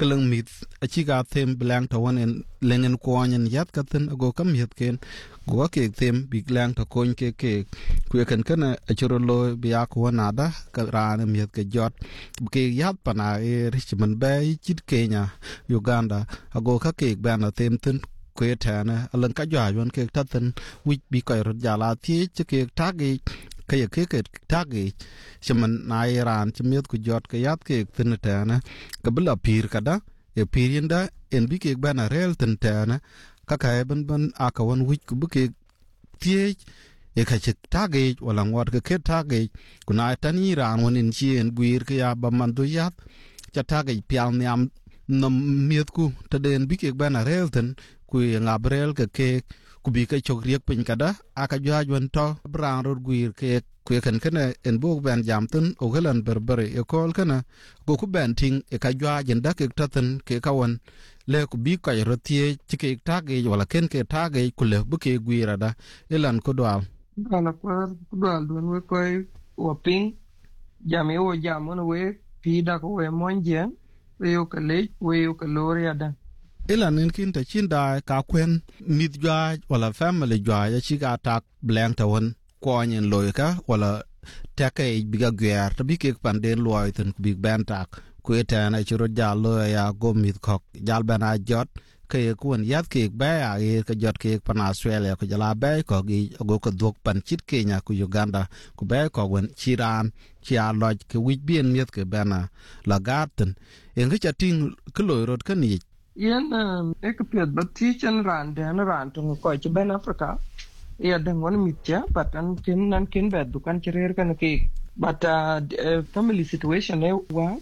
kelang mit achi ga them blang to wan en lengen kwonyen yat katen go kam yet ken go ke them big lang to kon ke ku ken kana achuro lo biya ko nada ka ran miet ke jot ke yat pana e richmond bay chit Kenya Uganda ago ka ke bana them tin ku etana alan ka jwa yon ke taten wi bi ko ro jala ti ke tagi kaya ke tagi chaman na Iran chmiet ku jot ke yat ke tinatana kabla pir kada e pirinda en bi ke bana rel tinatana ka ka ban akawan wich ku ke tie e ka chik tagi wala ngot ke tagi kuna tan Iran wonin chi en guir ke ya ba man do yat cha tagi pial nyam nam miet ku taden bi ke bana rel tin ku ngabrel ke ku bi ka chok riek pin kada aka jwa jon to bran rod guir ke ku kan kana en bog ban jam tun o galan berbere e kol kana go ku ben ting e ka jwa jen dak ek taten ke kawan le ku bi ka rotie chike tage wala ken ke tage ku le bu ke guira da elan ko dwal ana kwar dwal don we koy o ping jam yo jam on we pi da ko we monje we yo kale we yo kaloria da elan en kin ta chin da ka kwen mit jwa wala family jwa ya chiga tak blank ta won kwonyen loika wala take biga gwer to bi ke pande loy ten big band tak ku etana chiro jalo ya go mit kok jal bana jot ke kun yat ke ba ya ke jot ke pan Australia ku jala ba ko gi go ko dok pan chit Kenya ku Uganda ku ba ko wen chiran chia loj ke wich bien miet ke bana la garten en ga chating ke loy rot kan ni yen ekpet bati chen ran to ko che ben Africa ya dan wani mitya but an kin be dukan chirer kan ke but family situation ne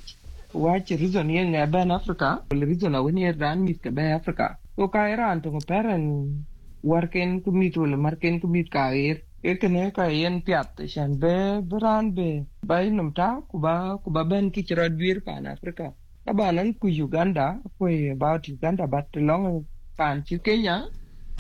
wa reason yen ne ben Africa the reason wani ran mit ke be Africa o ka ran to parent working to meet wala marken to meet ka ekene ka yen piat shan be bran be bay numta kuba ben ki chira dwir pan Africa tabanan ku Uganda ko about Uganda but long pan chi Kenya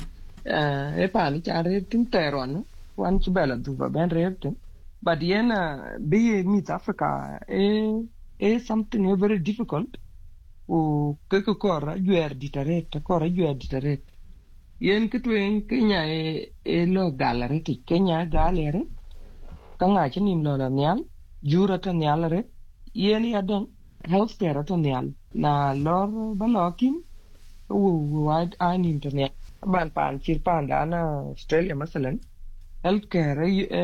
e pan chare tin teron wan chbela du ba ben repten but yen be meet Africa something very difficult o ke ko ra juer ditaret yen kitwen Kenya lo galare ti Kenya galere kanga chinim lo la nyal jura ta nyalare yen ya don healthcare ta nyal na lor balokin wide an internet ban pan chir pan da na Australia masalan healthcare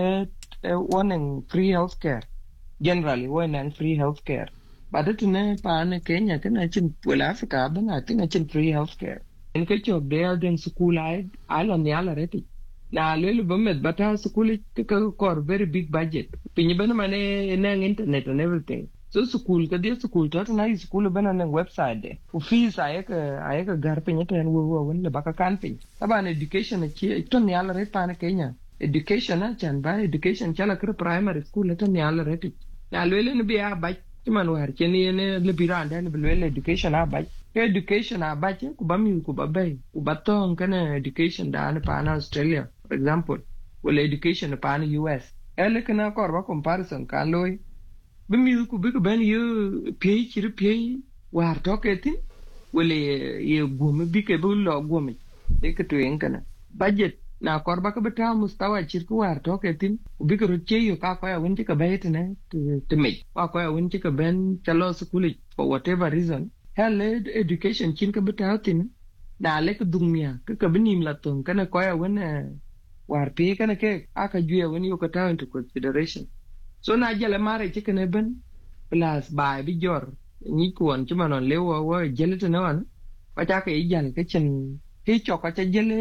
one free healthcare generally one free healthcare but it ne pan Kenya kana chin wala Africa bana tinga chin free healthcare en ke chok de den school ai lo nyala reti na lele bomet bata school ke kor very big budget pinyi bana mane na internet and everything so school ka de school to na school bana na website de fees ay ka gar pinyi ten wo won le baka kan pin taban education ki to nyala reti pan Kenya education na chan ba education chala kre primary school to nyala reti na lele ne biya ba man war cheni ne le biranda ne lele education a ba education abache kubami kubabai kubaton kana education da na pa na Australia for example well education pa na US ele kana korba comparison kan loy bimi ku bi ben you pay war toketin well ye gumi bi ke bu lo gumi e ke tuen kana budget na korba ka beta mustawa chirku war toketin bi ko che yo ka ko ya wonti ka bayet ne to me ko ya wonti ka ben chalo school for whatever reason hele education chin ka betatin da le ka dumia ka binim la ton kana ko ya wona war pi kana ke aka juya woni ko ta into consideration so na jale mare chikene ben plus ba bi jor ni kuon chuma non lewo wo jelete no an pa ta ka ijal ka chen ti choka cha jele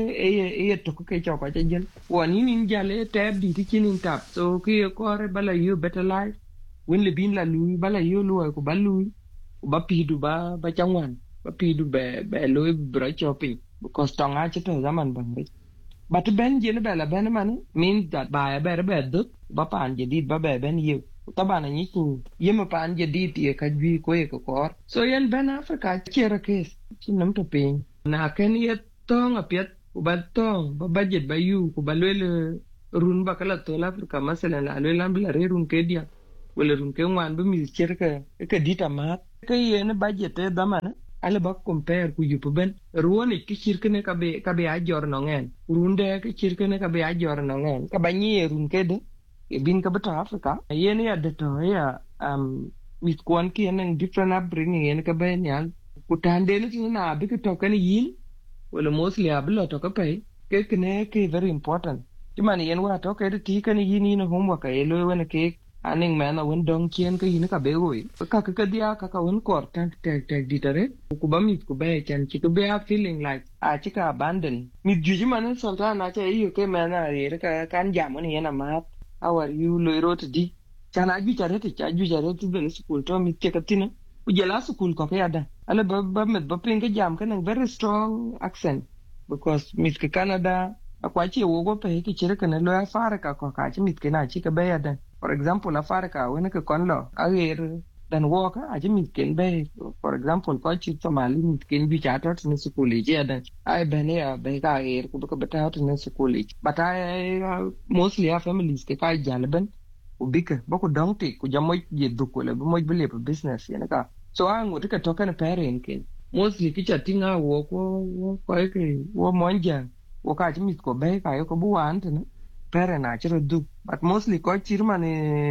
to ka choka cha jel woni nin jale tab di ti chin tap so ki ko re bala you better life win le bin la lui bala you lu ko balu ba pidu ba changwan ba pidu be loy bra shopping because tonga chito zaman bang but ben jene bela ben man means that ba be dut ba pan jadid ba be ben yu tabana ni ku yema pan jadid ye ka jwi ko ye ko so yen ben Africa chera kes chinam to pin na ken ye tong apiet ba tong ba budget ba yu ku ba le run ba kala to Africa masalan la le lambi la run ke dia wala run ke wan ba mi chera ka dita mat ke yen budget e damana ale ba compare ku yupo ben ruoni ki chirkene ka be ajor no ngen runde ki chirkene ka be ajor no ngen ka ba nyie run kede e bin ka bata Africa yen ya de to ya mit kwan ki yen different upbringing yen ka be nyal ku tande ni na bi to kan yin wala mostly ablo to ka pay ke kene ke very important timani yen wa to ke ti kan yin ni homework e lo wona ke aning man a won dong chien ka yin ka be goi ka dia ka won kor tan tek ditare ku ba mit ku be chan chi ku be a feeling like a chi ka abandon mit juji man sultan na cha yu ke man a re ka kan jam ni na ma how are you lo rot di chan a ju chare te cha ju chare tu ben school to mit ke katina ku jela school ko ka da ale ba met ba pin ka jam kan very strong accent because mit ke Canada akwa chi wo go pe ki chire kan lo fara ka ko ka chi mit ke na chi ka be da for example Africa when ke konlo ager dan woka aje mit ken be for example ko chi Somali mit ken bi chatot ne school je dan ai bene ya be ka ager ku ko beta hot ne school but I mostly our families ke ka jalben u bika bako dongti ku jamoy je dukule bo moy bele business yana ka so an wote ka token parent ken mostly ki chatinga wo ko ke wo monja wo ka chi mit ko be ka yo ko buwan tene parent na chiro du but mostly ko chirman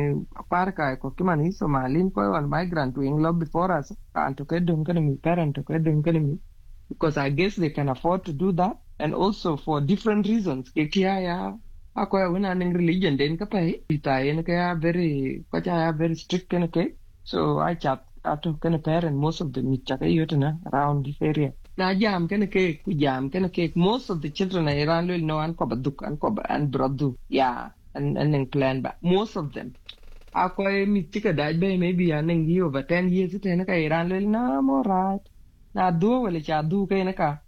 par ka ko kimani Somalin ko on migrant to England before us and to kedum kan mi parent to kedum kan mi because I guess they can afford to do that and also for different reasons ke kia ya ako ya wona ning religion den ka pai ita en ka very ko cha very strict kan ke so I chat ato kan parent most of the mi cha ka yotna around this area na jam kan ke ku jam kan ke most of the children in Iran will know an ko baduk an ko an brodu yeah and plan but most of them akoy mi tika daj be maybe aning yi over 10 years it na ka Iran will na more right na do wala cha do ka na ka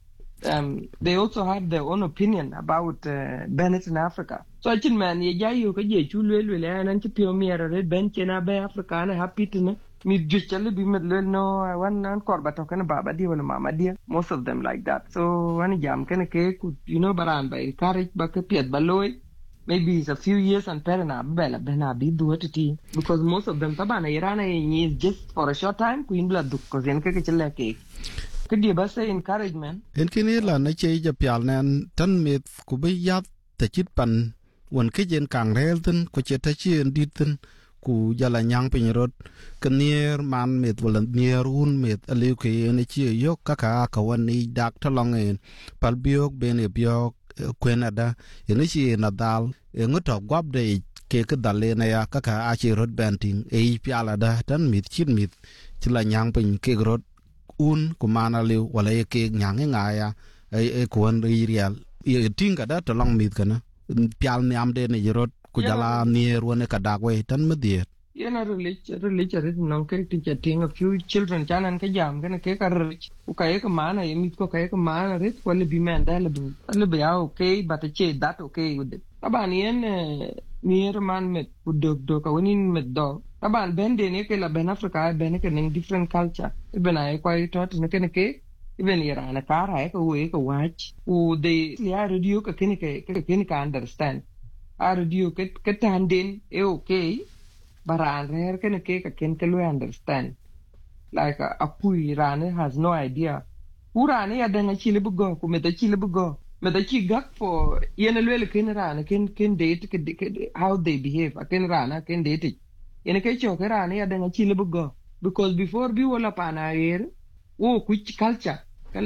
they also have their own opinion about Bennett in Africa so chin man ye jayu ka je chu lwel nan ti pio mi era red ben chena be Africa na happy to na mi juchale bi med lwel no wan nan korba to kana baba di wala mama di most of them like that so wan jam kana ke ku baran ba encourage ba ka piet baloy maybe it's a few years and parana bela bena bi duatiti because most of them tabana irana is just for a short time ku imbla duk ko zen ke chele ke kidi ba say encouragement en kini la na che ja pial nan tan mit ku bi yat ta chit pan won ke jen kang rel tin ko che ta chien dit tin ku jala nyang pin rot knier man mit wala nierun mit aliu ke ne chi yo ka wan ni dak ta long en pal biok ben e biok kwenada ene chi na dal e ngoto gwab de ke ka dale na ya ka a chi rot benting e piala da tan mit chin mit chi la nyang pin ke rot un ku mana liu wala ke nyang nga ya e kuan real e tinga da ta long mit kana pial nyam de ne rot ku jala nier wona ka dagwe tan mediet yana religion non ke ti chatting a few children chanan ka jam kana ke ka rich u ka ek mana yemit ko ka ek mana rich ko le bi man da le bi okay but che that okay with it taban yen nier man met ku dog ka woni met dog taban bende ne ke la ben Africa ben ke ning different culture ben ay ko tot ne ke even irana kara ka we ka watch u they ya radio ka kini ka understand ardio ke tandin e okay baran rare can ke understand like a pui rane has no idea urane ya danga chile bugo ku meta chile bugo meta chi gak for yene lele ken rane ken date how they behave ken rana ken date yene ke choke rane ya danga chile bugo because before bi wala pana air wo which culture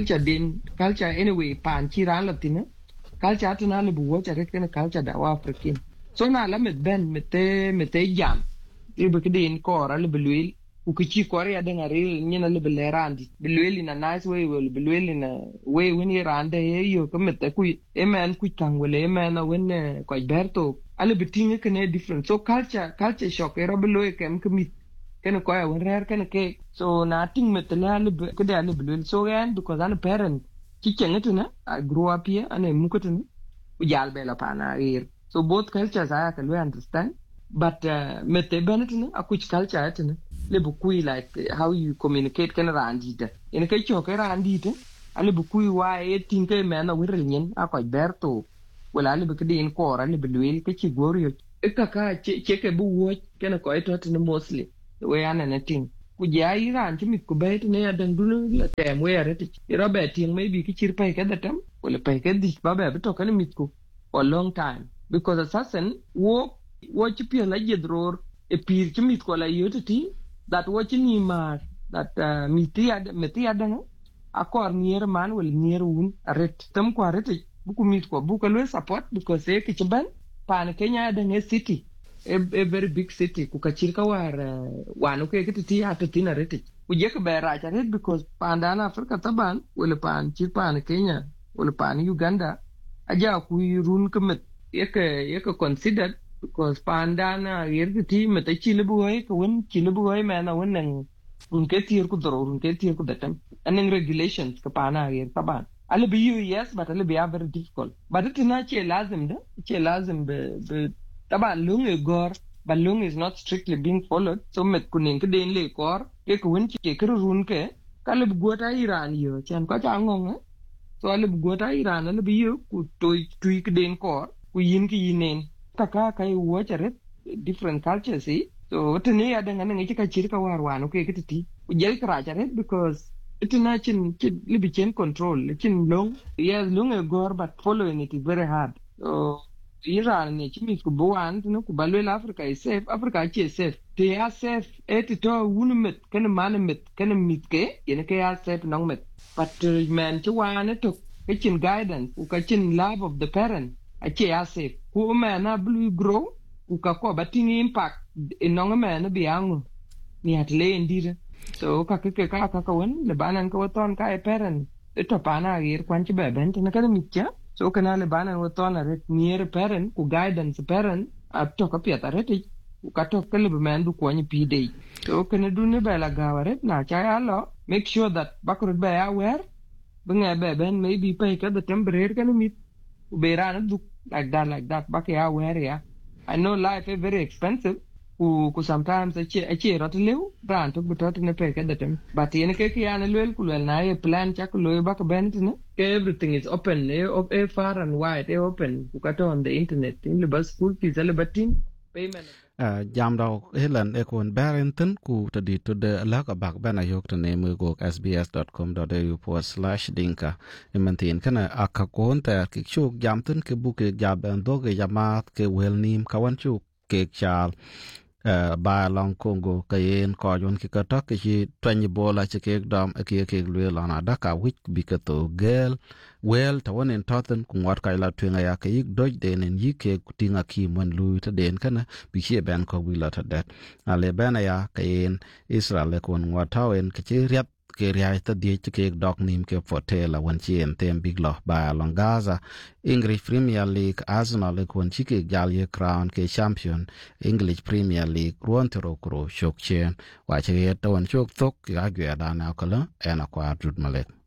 anyway pan chi ran latina culture tana le buwo chare ken culture da wa african so na la met ben mete jam ibe kidin kora le belwil u kichi kora ya denga re nyina le belerandi belwil in a nice way will belwil in a way when you rande yo komete ku emen ku tangwele emen when ko berto ale bitinga kene different so culture shock era beloy kem kemit kene ko ya wer kene ke so na ting metela le kede ale belwil so yan because an parent kichengetuna I grew up here and mukutuna u jal bela pana here so both cultures I can understand but mete benetne akuch culture atne le bukui like how you communicate kan randita en kai choke randita ale bukui wa e tinke mena wirel nyen akoy berto wala le bukde en kora le belwel ke chi gorio e kaka cheke bu wo ken ko eto atne mostly the way an anything ku ja Iran chi mit ku be ne ya dan dunu la tem we are ti ro be ting maybe ki chir pai ka da tam wala pai ka di ba be to kan mit ku for a long time because assassin wo chi pi la jedror e pir chi mit ko la yoti that wo chi ni ma that miti ada akor near man will near un ret tam ko ret buku mit ko buku lo support because e ki ban pan Kenya da ne city a very big city ku ka chirka war wanu ke ti atati na ret ku je ka bera ja ret because pan da na Africa taban will pan chi pan Kenya will pan Uganda aja ku run kemet ye ka considered because pan da na yer ti meta chi lebu hoy ko won chi lebu hoy ma na won unke tier ku doro unke tier ku datam and regulations ka pana yer taban ale bi yes but ale bi very difficult but it na che lazim be taban lung e gor but lung is not strictly being followed so met kunin ke den le kor ke kun che ke run ke kale bu gota Iran yo chan ko cha ngong so ale bu gota Iran ale bi ku toy ke den kor ku yin ki yinen taka kai wo charet different cultures see so tani ada ngane ngi ka chirka warwano ke kiti ujel kracharet because itina chin libi chen control chin long yes long a gor but following it is very hard so Iran ne chimi ku buan no ku balwel Africa is safe Africa is safe they are safe et to unmet kan man met kan mitke yen ke are safe nong met but man chi wane to chin guidance ku ka chin love of the parent ache are safe ku man na blue grow ku ka ko bating impact inong man bi angu ni at le ndira so ka won le banan ko ton ka e parent to pana gir kwan chi beben tin ka mitya so kana le banan wo ton ret near parent ku guidance parent up to ka pieta ret ku ka to ka le man du ko ni pi dei so kana du ne bela gawaret na cha ya lo make sure that bakrut ba aware bunga beben maybe pay ka the temporary kana mit ku beran du like that back ya aware ya I know life is very expensive. Ku sometimes ache rot lew brand to butot ne pe ka datem but yen ke ya ne lel ku na ye plan cha ku lo ba ka bent ne everything is open e far and wide e open ku ka on the internet in le bus school fees le batin payment jam daw helan e kon barenten ku tadi to de la ka bak bana yok to ne mu go sbs.com.au/dinka imantin kana akakon ta ki chuk jam tun ke bu ke jaban do ke jamat ke welnim kawan chuk ke chal ba long Congo kayen ko yon ki kata ke twanyi bola che ke dam ke lwe lana da ka wik bi ka to gel wel ta wonen toten ku wat ka la twenga ya ke yik doj de nen yike kutinga ki mon lu ta den kana bi che ben ko wi la ta det ale bana ya kayen Israel le kon watawen ke che riap ke ria ta die ke dok nim ke fotela wan chien tem big lo ba long Gaza English Premier League Arsenal le kon chike gal ye crown ke champion English Premier League ruantero kro shok chen wa che ton chok tok ya gya da na kala ena kwa jud malek